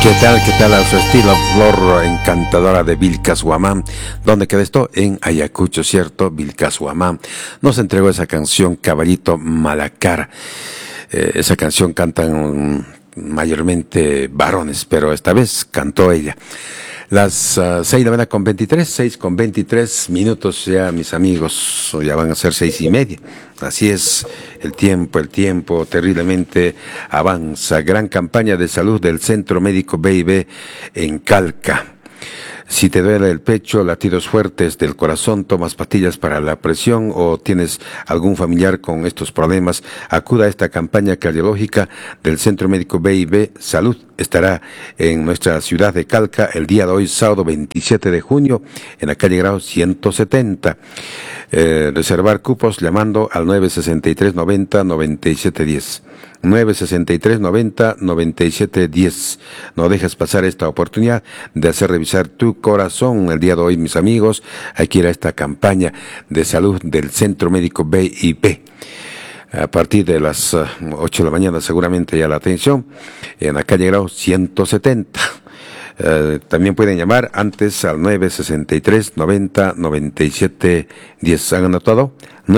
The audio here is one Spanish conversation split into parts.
Qué tal a su estilo, flor encantadora de Vilcashuamán? ¿Dónde queda esto? En Ayacucho, ¿cierto? Vilcashuamán nos entregó esa canción Caballito Malacara. Esa canción cantan mayormente varones, pero esta vez cantó ella. Las 6:23 minutos ya, mis amigos, ya van a ser 6:30. Así es, el tiempo terriblemente avanza. Gran campaña de salud del Centro Médico B&B en Calca. Si te duele el pecho, latidos fuertes del corazón, tomas pastillas para la presión o tienes algún familiar con estos problemas, acuda a esta campaña cardiológica del Centro Médico B&B Salud. Estará en nuestra ciudad de Calca el día de hoy, sábado 27 de junio, en la calle Grau 170. Reservar cupos llamando al 963-90-9710. 963-90-9710. No dejes pasar esta oportunidad de hacer revisar tu corazón. El día de hoy, mis amigos, hay que ir a esta campaña de salud del Centro Médico B&B. A partir de las 8 de la mañana seguramente ya la atención en la calle Grau 170. También pueden llamar antes al 963-90-9710. ¿Han anotado?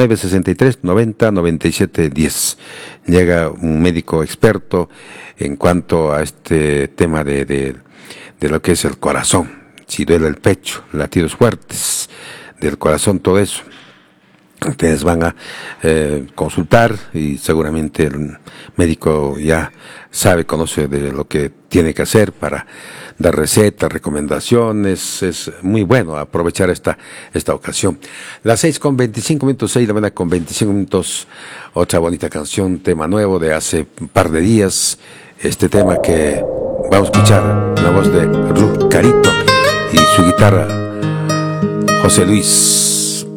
963-90-9710. Llega un médico experto en cuanto a este tema de lo que es el corazón. Si duele el pecho, latidos fuertes del corazón, todo eso. Ustedes van a consultar y seguramente el médico ya conoce de lo que tiene que hacer para dar recetas, recomendaciones. Es muy bueno aprovechar esta ocasión. Las 6:25 minutos, 6:25 minutos, otra bonita canción, tema nuevo de hace un par de días. Este tema que vamos a escuchar, la voz de Ruth Carito y su guitarra, José Luis.